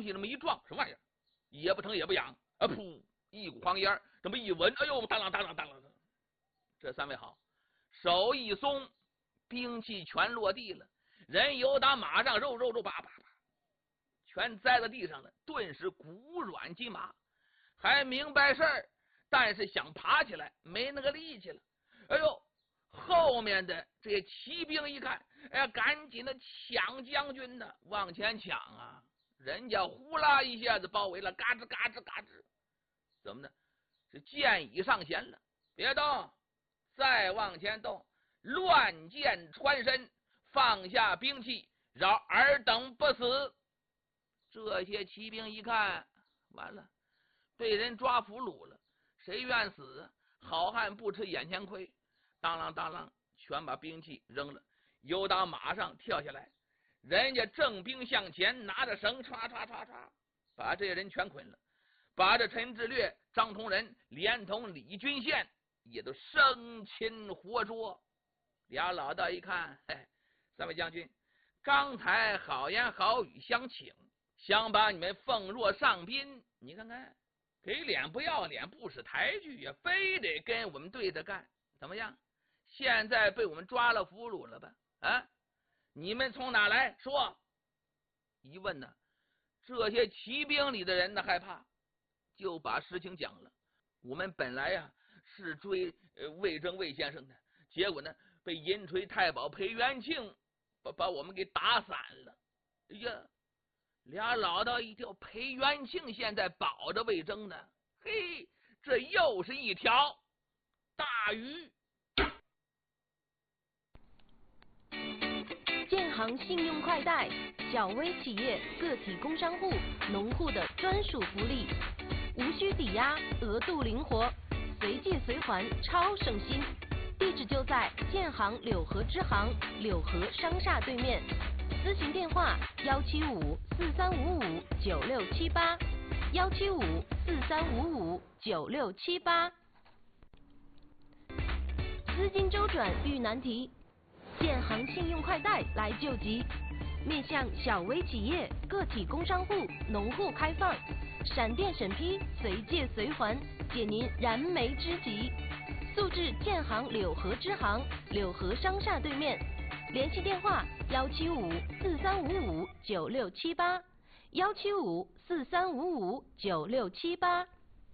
西那么一撞，什么玩意儿？也不疼也不痒啊！噗，一股黄烟，这么一闻，哎呦，当啷当啷当啷的。这三位好，手一松，兵器全落地了，人由打马上肉叭叭叭，全栽在地上了，顿时骨软筋麻，还明白事儿，但是想爬起来没那个力气了。哎呦！后面的这些骑兵一看，哎呀，赶紧的抢将军呢，往前抢啊！人家呼啦一下子包围了，嘎吱嘎吱嘎吱，怎么呢？是箭已上弦了，别动，再往前动，乱箭穿身，放下兵器，饶尔等不死。这些骑兵一看，完了，被人抓俘虏了，谁愿死？好汉不吃眼前亏。当啷当啷，全把兵器扔了，由打马上跳下来。人家正兵向前，拿着绳歘歘歘歘，把这些人全捆了，把这陈志略、张同仁连同李君宪也都生擒活捉。俩老道一看，嘿，三位将军，刚才好言好语相请，想把你们奉若上宾，你看看，给脸不要脸，不识抬举呀，非得跟我们对着干，怎么样？现在被我们抓了俘虏了吧？啊，你们从哪来？说。一问呢，这些骑兵里的人呢害怕，就把事情讲了。我们本来呀是追魏征魏先生的，结果呢被银锤太保裴元庆把我们给打散了。哎呀，俩老道一跳，裴元庆现在保着魏征呢，嘿，这又是一条大鱼。 建行信用快贷，小微企业、个体工商户、农户的专属福利，无需抵押，额度灵活，随借随还，超省心。地址就在建行柳河支行柳河商厦对面，咨询电话175-4355-9678，175-4355-9678。资金周转遇难题，建行信用快贷来救急，面向小微企业、个体工商户、农户开放，闪电审批，随借随还，解您燃眉之急。速至建行柳河支行柳河商厦对面，联系电话175-4355-9678，175-4355-9678。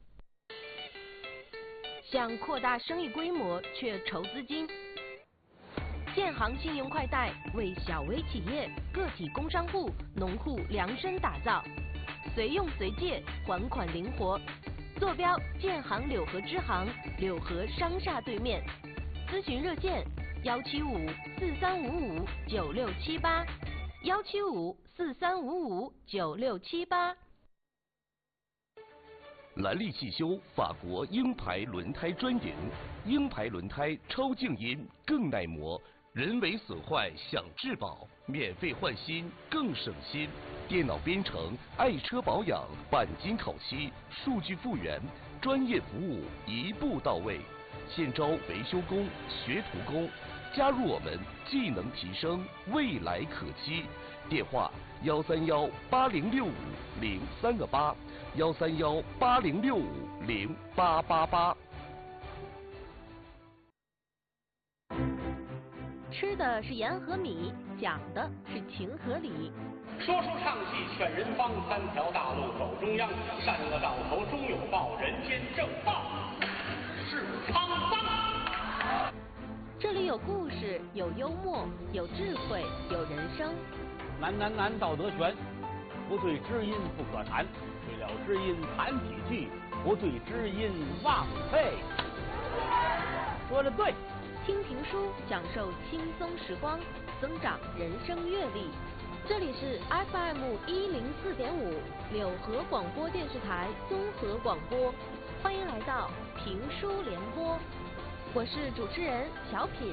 想扩大生意规模却筹资金，建行信用快贷为小微企业、个体工商户、农户量身打造，随用随借，还款灵活。坐标建行柳河支行柳河商厦对面，咨询热线175-4355-9678，175-4355-9678。 兰利汽修法国鹰牌轮胎专营，鹰牌轮胎超静音更耐磨，人为损坏享质保，免费换新更省心。电脑编程、爱车保养、钣金烤漆、数据复原，专业服务一步到位。现招维修工、学徒工，加入我们，技能提升，未来可期。电话131-8065-0328，131-8065-0888。 吃的是盐和米，讲的是情和理。 说书唱戏劝人方，三条大路走中央，善恶到头终有报，人间正道是沧桑。 这里有故事，有幽默，有智慧，有人生。 难道德全，不对知音不可谈，对了知音谈几句，不对知音忘废。说得对。 听评书，享受轻松时光，增长人生阅历。这里是 FM104.5 柳河广播电视台综合广播，欢迎来到评书联播，我是主持人小品。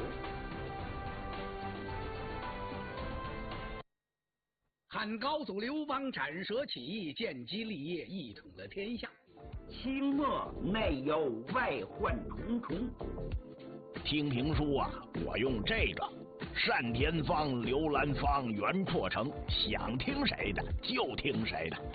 汉高祖刘邦斩蛇起义，建基立业，一统了天下。 清末内忧外患重重。 听评书啊，我用这个单田芳、刘兰芳、袁阔成，想听谁的就听谁的。